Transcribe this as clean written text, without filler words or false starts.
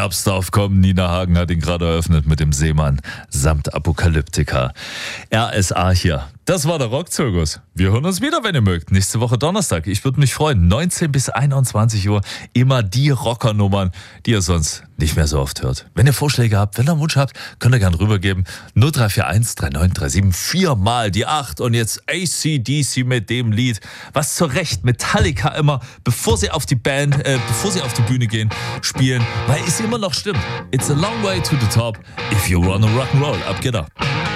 Herbst darf kommen. Nina Hagen hat ihn gerade eröffnet mit dem Seemann samt Apokalyptika. RSA hier. Das war der Rockzirkus. Wir hören uns wieder, wenn ihr mögt. Nächste Woche Donnerstag. Ich würde mich freuen. 19 bis 21 Uhr. Immer die Rockernummern, die ihr sonst nicht mehr so oft hört. Wenn ihr Vorschläge habt, wenn ihr einen Wunsch habt, könnt ihr gerne rübergeben. 0341 3937 4 die 8. Und jetzt AC/DC mit dem Lied, was zu Recht Metallica immer, bevor sie auf die Bühne gehen, spielen, weil es immer noch stimmt. It's a long way to the top if you wanna rock'n'roll. Ab geht er.